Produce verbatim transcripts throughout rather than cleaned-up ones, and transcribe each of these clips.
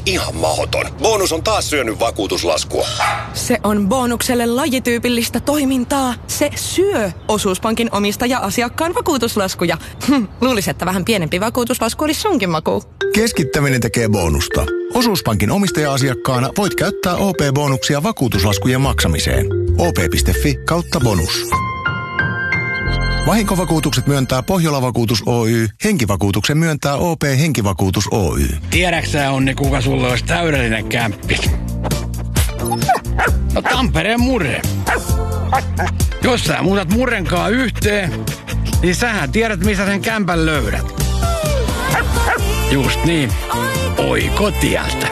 ihan mahdoton. Bonus on taas syönyt vakuutuslaskua. Se on Bonukselle lajityypillistä toimintaa. Se syö Osuuspankin omistaja-asiakkaan vakuutuslaskuja. Hm, luulisin, että vähän pienempi vakuutuslasku olisi sunkin maku. Keskittäminen tekee bonusta. Osuuspankin omistaja-asiakkaana voit käyttää O P-bonuksia vakuutuslaskujen maksamiseen. O P piste F I kautta bonus. Vahinkovakuutukset myöntää Pohjola-vakuutus Oy. Henkivakuutuksen myöntää O P Henkivakuutus Oy. Tiedäksä, Onni, kuka sulle olisi täydellinen kämppis? No Tampereen Murre. Jos sä muutat Murrenkaa yhteen, niin sähän tiedät, missä sen kämpän löydät. Just niin. Oikotieltä.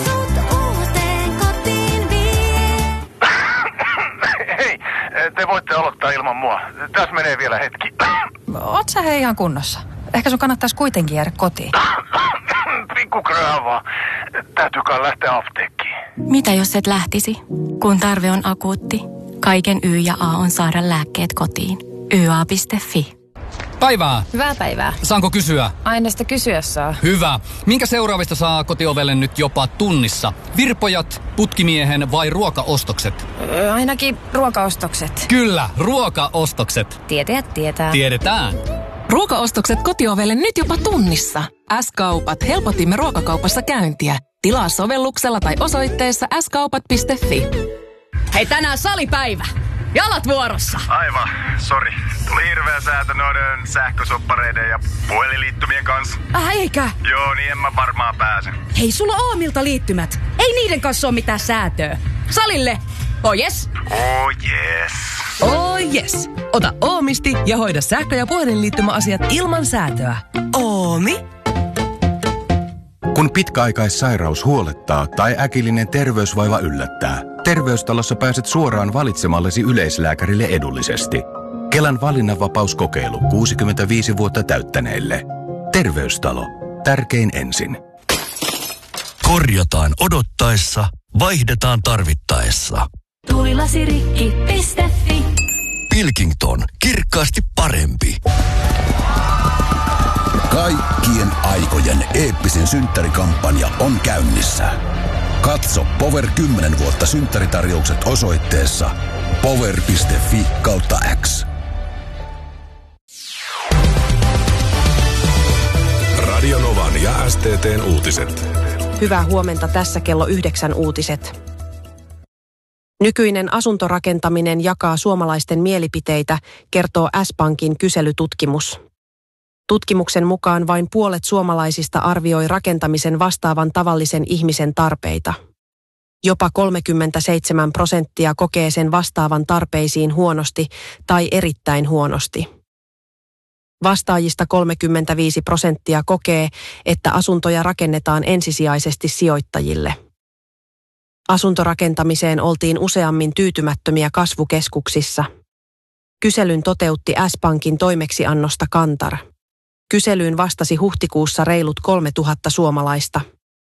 Hei, te voitte aloittaa ilman mua. Tässä menee vielä hetki. Oot sä hei ihan kunnossa? Ehkä sun kannattaisi kuitenkin jäädä kotiin. Pikku kröhä vaan. Täytyy kai lähteä apteekkiin. Mitä jos et lähtisi? Kun tarve on akuutti, kaiken Y ja A on saada lääkkeet kotiin. y a piste f i. Päivää. Hyvää päivää. Saanko kysyä? Aina sitä kysyä saa. Hyvä. Minkä seuraavista saa kotiovelle nyt jopa tunnissa? Virpojat, putkimiehen vai ruokaostokset? Öö, ainakin ruokaostokset. Kyllä, ruokaostokset. Tietäjät tietää. Tiedetään. Ruokaostokset kotiovelle nyt jopa tunnissa. S-kaupat helpotimme ruokakaupassa käyntiä. Tilaa sovelluksella tai osoitteessa s kaupat piste f i. Hei, tänään salipäivä. Jalat vuorossa. Aivan, sori. Tuli hirveä säätö noiden sähkösoppareiden ja puhelinliittymien kanssa. Äh, eikä? Joo, niin en mä varmaan pääse. Hei, sulla on Oomilta liittymät. Ei niiden kanssa ole mitään säätöä. Salille. Oh yes. Oh yes. Oh yes. Ota Oomisti ja hoida sähkö- ja puhelinliittymäasiat ilman säätöä. Oomi. Kun pitkäaikaissairaus huolettaa tai äkillinen terveysvaiva yllättää, Terveystalossa pääset suoraan valitsemallesi yleislääkärille edullisesti. Kelan valinnanvapauskokeilu kuusikymmentäviisi vuotta täyttäneille. Terveystalo. Tärkein ensin. Korjataan odottaessa, vaihdetaan tarvittaessa. Tuilasirikki piste f i. Pilkington. Kirkkaasti parempi. Kaikkien aikojen eeppisin synttärikampanja on käynnissä. Katso Power kymmenen vuotta synttäritarjoukset osoitteessa power piste f i kautta X. Radio Novan ja S T T:n uutiset. Hyvää huomenta, tässä kello yhdeksän uutiset. Nykyinen asuntorakentaminen jakaa suomalaisten mielipiteitä, kertoo S-Pankin kyselytutkimus. Tutkimuksen mukaan vain puolet suomalaisista arvioi rakentamisen vastaavan tavallisen ihmisen tarpeita. Jopa kolmekymmentäseitsemän prosenttia kokee sen vastaavan tarpeisiin huonosti tai erittäin huonosti. Vastaajista kolmekymmentäviisi prosenttia kokee, että asuntoja rakennetaan ensisijaisesti sijoittajille. Asuntorakentamiseen oltiin useammin tyytymättömiä kasvukeskuksissa. Kyselyn toteutti S-Pankin toimeksiannosta Kantar. Kyselyyn vastasi huhtikuussa reilut kolmetuhatta suomalaista.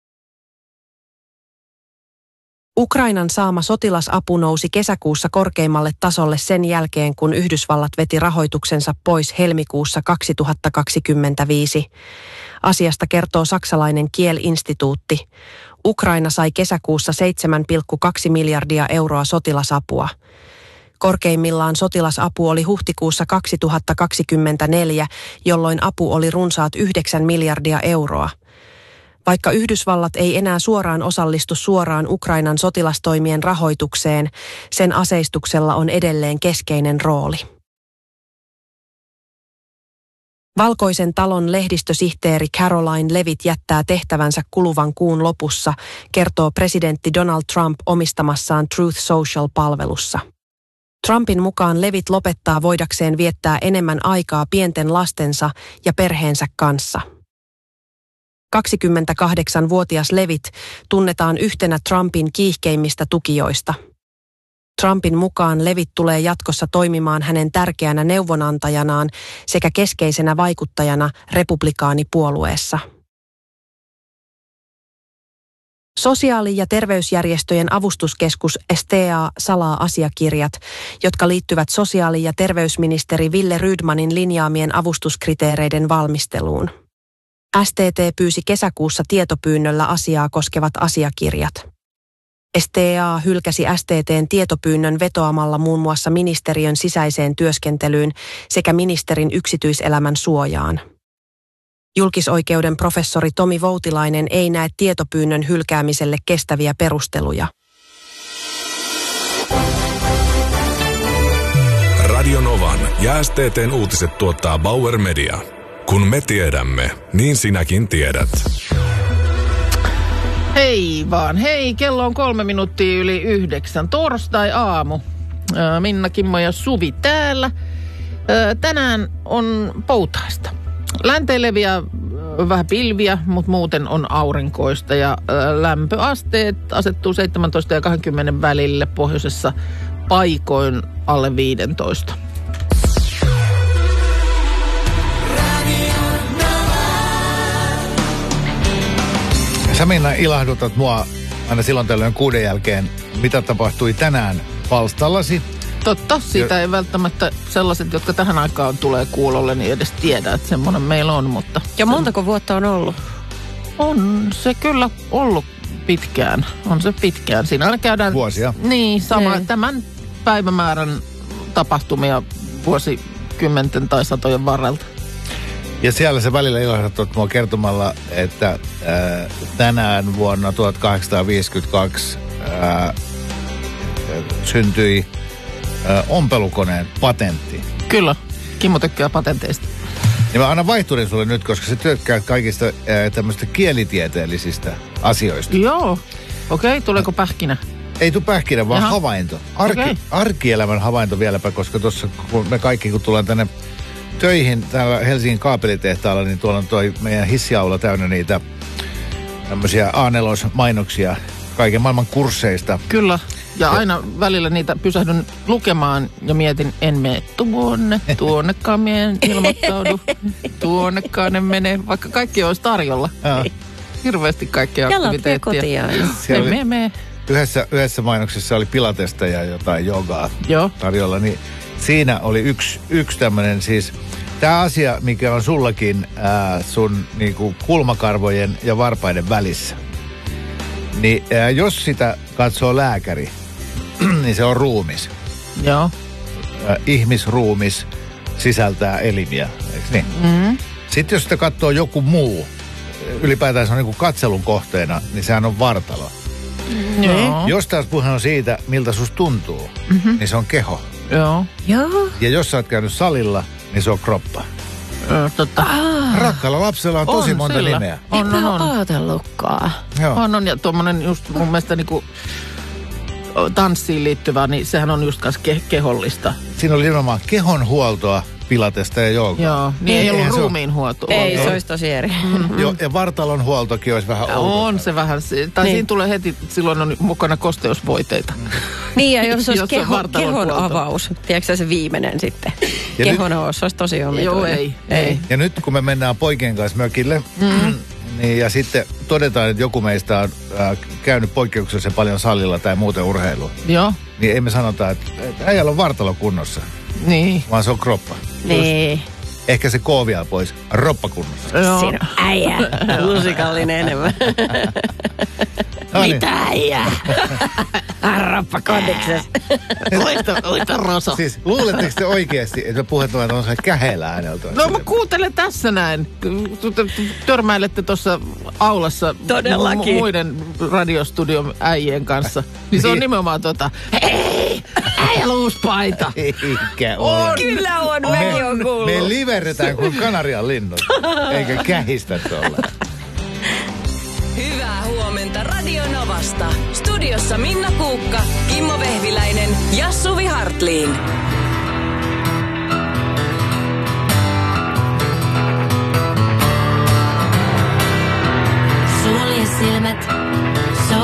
Ukrainan saama sotilasapu nousi kesäkuussa korkeimmalle tasolle sen jälkeen, kun Yhdysvallat veti rahoituksensa pois helmikuussa kaksituhattakaksikymmentäviisi. Asiasta kertoo saksalainen Kiel-instituutti. Ukraina sai kesäkuussa seitsemän pilkku kaksi miljardia euroa sotilasapua. Korkeimmillaan sotilasapu oli huhtikuussa kaksituhattakaksikymmentäneljä, jolloin apu oli runsaat yhdeksän miljardia euroa. Vaikka Yhdysvallat ei enää suoraan osallistu suoraan Ukrainan sotilastoimien rahoitukseen, sen aseistuksella on edelleen keskeinen rooli. Valkoisen talon lehdistösihteeri Caroline Levitt jättää tehtävänsä kuluvan kuun lopussa, kertoo presidentti Donald Trump omistamassaan Truth Social-palvelussa. Trumpin mukaan Levitt lopettaa voidakseen viettää enemmän aikaa pienten lastensa ja perheensä kanssa. kaksikymmentäkahdeksanvuotias Levitt tunnetaan yhtenä Trumpin kiihkeimmistä tukijoista. Trumpin mukaan Levitt tulee jatkossa toimimaan hänen tärkeänä neuvonantajanaan sekä keskeisenä vaikuttajana republikaanipuolueessa. Sosiaali- ja terveysjärjestöjen avustuskeskus S T A salaa asiakirjat, jotka liittyvät sosiaali- ja terveysministeri Wille Rydmanin linjaamien avustuskriteereiden valmisteluun. S T T pyysi kesäkuussa tietopyynnöllä asiaa koskevat asiakirjat. S T A hylkäsi S T T:n tietopyynnön vetoamalla muun muassa ministeriön sisäiseen työskentelyyn sekä ministerin yksityiselämän suojaan. Julkisoikeuden professori Tomi Voutilainen ei näe tietopyynnön hylkäämiselle kestäviä perusteluja. Radio Novan ja S T T:n uutiset tuottaa Bauer Media. Kun me tiedämme, niin sinäkin tiedät. Hei vaan, hei, kello on kolme minuuttia yli yhdeksän, torstai-aamu. Minna, Kimmo ja Suvi täällä. Tänään on poutaista. Länteen leviää vähän pilviä, mutta muuten on aurinkoista ja lämpöasteet asettuu seitsemäntoista ja kaksikymmentä välille, pohjoisessa paikoin alle viisitoista. Sä, Minna, ilahdutat mua aina silloin tällöin kuuden jälkeen, mitä tapahtui tänään palstallasi. Totta, siitä ja ei välttämättä sellaiset, jotka tähän aikaan tulee kuulolle, niin edes tiedä, että semmoinen meillä on, mutta... Ja montako vuotta on ollut? On se kyllä ollut pitkään, on se pitkään. Siinä aina käydään... Vuosia. Niin, sama, ne. Tämän päivämäärän tapahtumia vuosikymmenten tai satojen varrelta. Ja siellä se välillä ilahdatut mua kertomalla, että ää, tänään vuonna tuhatkahdeksansataaviisikymmentäkaksi ää, syntyi ää, ompelukoneen patentti. Kyllä, Kimmo tykkää patenteista. Ja mä annan vaihturin sulle nyt, koska sä tykkää kaikista ää, tämmöistä kielitieteellisistä asioista. Joo, okei, okay, tuleeko pähkinä? Ei tule pähkinä, vaan Jaha. havainto. Arki, okay. Arkielämän havainto vieläpä, koska tuossa kun me kaikki kun tullaan tänne töihin täällä Helsingin kaapelitehtaalla, niin tuolla on toi meidän hissiaula täynnä niitä tämmöisiä A neljä-mainoksia kaiken maailman kursseista. Kyllä, ja, ja aina välillä niitä pysähdyn lukemaan ja mietin, en mene tuonne, tuonnekaan mien ilmoittaudu, tuonnekaan en mene, vaikka kaikki olisi tarjolla. Ja. Hirveästi kaikkea aktiviteettia. En mene, mene. Yhdessä, yhdessä mainoksessa oli pilatesta ja jotain jogaa Joo. tarjolla, niin siinä oli yksi, yksi tämmöinen siis, tämä asia, mikä on sullakin ää, sun niinku kulmakarvojen ja varpaiden välissä. Niin ää, jos sitä katsoo lääkäri, niin se on ruumis. Joo. Ää, ihmisruumis sisältää elimiä, eikö niin? Mm-hmm. Sitten jos sitä katsoo joku muu, ylipäätään se on niinku katselun kohteena, niin sehän on vartalo. Joo. Jos taas puhe on siitä, miltä susta tuntuu, mm-hmm. niin se on keho. Joo. Joo. Ja jos sä oot käynyt salilla, niin se on kroppa. Ö, tota. Rakkaalla lapsella on tosi on monta sillä. nimeä. On, on, on. Ajatellutkaan. On, on. Ja tuommoinen just mun mielestä niinku tanssiin liittyvä, niin sehän on just kanssa ke- kehollista. Siinä oli nimenomaan kehonhuoltoa, pilatesta ja joogaa. Joo, niin ei, ei ollut ruumiinhuoltoa. Ei, se olisi tosi eri. Mm-hmm. Joo, ja vartalon huoltokin olisi vähän outoa. On se vähän, tai niin. Siinä tulee heti, silloin on mukana kosteusvoiteita. Niin, ja jos olisi jos keho, on kehon avaus, tiedätkö se viimeinen sitten? Ja kehon nyt, avaus, se olisi tosi omituinen. Joo, ei, ei. Ja nyt kun me mennään poikien kanssa mökille, mm. niin, ja sitten todetaan, että joku meistä on äh, käynyt poikkeuksellisen paljon salilla tai muuten urheilua. Joo. Niin ei me sanota, että, että äijällä on vartalo kunnossa. Niin. Vaan se on kroppa. Niin. Just. Ehkä se koo vielä pois. Roppakunnossa. Joo. Siinä on äijä. Lusikallinen enemmän. No niin. Mitä äijä? Roppakondiksessa. Oita, oita roso. Siis luuletteko te oikeasti, että me puhutaan on se käheellä ääneltä? No mä kuuntelen tässä näin. Törmäilette tuossa aulassa Todellakin. muiden radiostudion äijien kanssa. Niin se on nimenomaan tota, hei, äijä luuspaita. Eikä ole. Kyllä on, mekin on kuullut. Me liverretään kuin Kanarian linnut, eikä kähistä tuolla. Hyvää huomenta Radio Novasta. Studiossa Minna Kuukka, Kimmo Vehviläinen ja Suvi Hartliin.